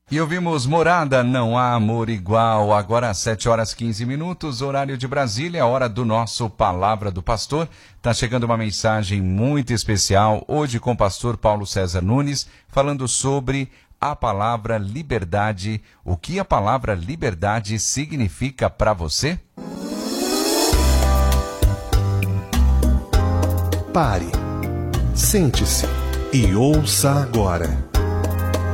E ouvimos Morada, Não Há Amor Igual. Agora às 7h15, horário de Brasília, hora do nosso Palavra do Pastor. Tá chegando uma mensagem muito especial, hoje com o pastor Paulo César Nunes, falando sobre a palavra liberdade. O que a palavra liberdade significa para você? Pare, sente-se e ouça agora.